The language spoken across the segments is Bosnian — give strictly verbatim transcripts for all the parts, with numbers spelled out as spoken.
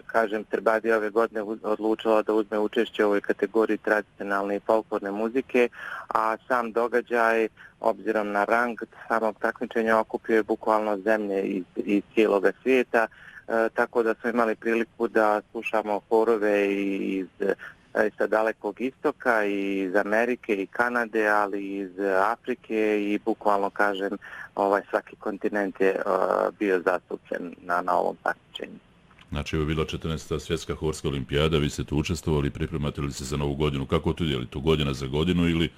kažem, Srbadija ove godine odlučila da uzme učešće u ovoj kategoriji tradicionalne i folklorne muzike, a sam događaj, obzirom na rang samog takmičenja, okupio je bukvalno zemlje iz, iz cijeloga svijeta, e, tako da smo imali priliku da slušamo horove iz sa dalekog istoka, i iz Amerike i Kanade, ali i iz Afrike, i bukvalno kažem ovaj svaki kontinent je uh, bio zastupljen na, na ovom takmičenju. Znači, ovo je bila četrnaesta svjetska horska olimpijada, vi ste tu učestvovali, pripremate li se za novu godinu? Kako to je li to godina za godinu ili...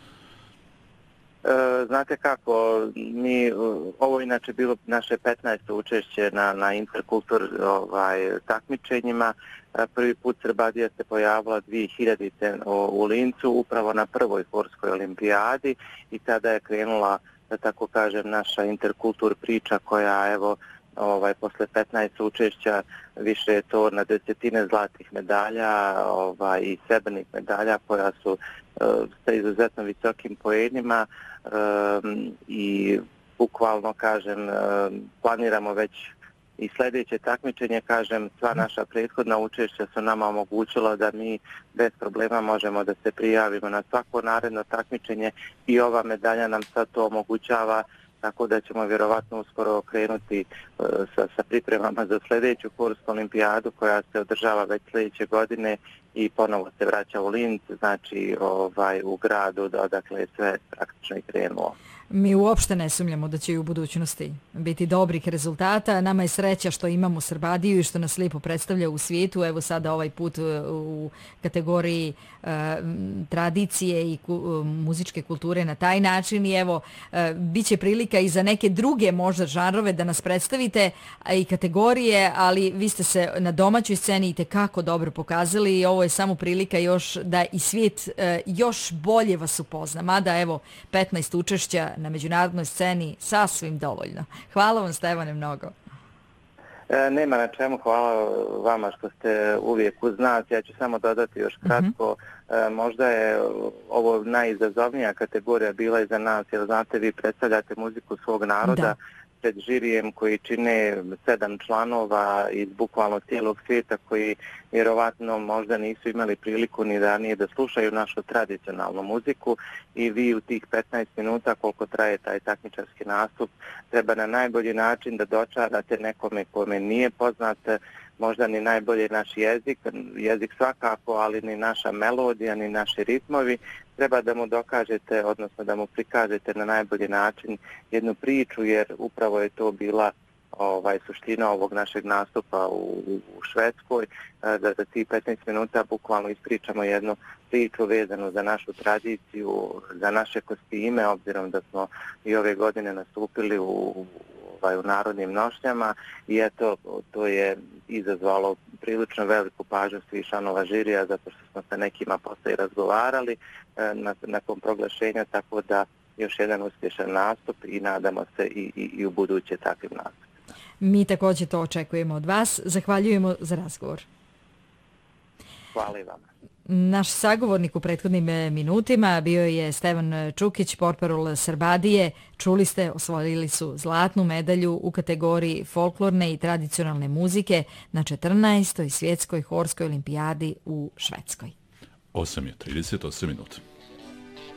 E, znate kako, mi, ovo inače bilo naše petnaesto učešće na, na interkultur ovaj, takmičenjima. Prvi put Srbadija se pojavila dvije hiljadite u Lincu, upravo na prvoj horskoj olimpijadi, i tada je krenula, da tako kažem, naša interkultur priča koja, evo, ovaj, posle petnaest učešća više je to na desetine zlatih medalja ovaj, i srebrnih medalja koja su uh, sa izuzetno visokim poenima, um, i bukvalno, kažem, uh, planiramo već i sljedeće takmičenje. Kažem, sva naša prethodna učešća su nama omogućila da mi bez problema možemo da se prijavimo na svako naredno takmičenje, i ova medalja nam sad to omogućava, tako da ćemo vjerovatno uskoro krenuti uh, sa, sa pripremama za sljedeću horsku olimpijadu koja se održava već sljedeće godine i ponovo se vraća u Linz, znači ovaj, u gradu odakle je sve praktično i krenulo. Mi uopšte ne sumnjamo da će i u budućnosti biti dobrih rezultata. Nama je sreća što imamo Srbadiju i što nas lijepo predstavlja u svijetu. Evo sada ovaj put u kategoriji e, tradicije i ku, muzičke kulture na taj način. I evo, e, bit će prilika i za neke druge možda žanrove da nas predstavite i kategorije, ali vi ste se na domaćoj sceni i tekako dobro pokazali i ovo je samo prilika još da i svijet e, još bolje vas upozna. Mada evo, petnaest učešća na međunarodnoj sceni sasvim dovoljno. Hvala vam, Stevane, mnogo. E, nema na čemu, hvala vama što ste uvijek uz nas. Ja ću samo dodati još kratko. Uh-huh. E, možda je ovo najizazovnija kategorija bila i za nas, jer znate, vi predstavljate muziku svog naroda. Da. Pred žirijem koji čine sedam članova iz bukvalno cijelog svijeta, koji vjerovatno možda nisu imali priliku ni ranije da slušaju našu tradicionalnu muziku, i vi u tih petnaest minuta koliko traje taj takmičarski nastup treba na najbolji način da dočarate nekome kome nije poznat možda ni najbolje naš jezik, jezik svakako, ali ni naša melodija, ni naši ritmovi. Treba da mu dokažete, odnosno da mu prikažete na najbolji način jednu priču, jer upravo je to bila ovaj, suština ovog našeg nastupa u, u Švedskoj, da za tih petnaest minuta bukvalno ispričamo jednu priču vezanu za našu tradiciju, za naše kostime, obzirom da smo i ove godine nastupili u u narodnim nošnjama, i eto, to je izazvalo prilično veliku pažnju svih članova žirija, zato što smo sa nekima posle i razgovarali na, nakon proglašenja, tako da još jedan uspješan nastup i nadamo se i, i, i u buduće takvim nastupima. Mi također to očekujemo od vas. Zahvaljujemo za razgovor. Hvala i vama. Naš sagovornik u prethodnim minutima bio je Stevan Čukić, portparol Srbadije. Čuli ste, osvojili su zlatnu medalju u kategoriji folklorne i tradicionalne muzike na četrnaestoj svjetskoj horskoj olimpijadi u Švedskoj. osam je trideset osam minuta.